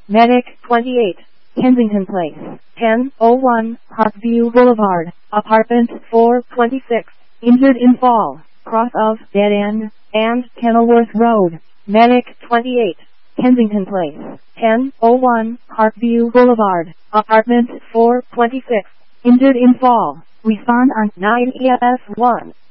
Medic 28, Kensington Place, 1001, Parkview Boulevard, Apartment 426, injured in fall, cross of Dead End, and Kenilworth Road. Medic 28, Kensington Place, 1001, Parkview Boulevard, Apartment 426, injured in fall. Respond on 9ES1.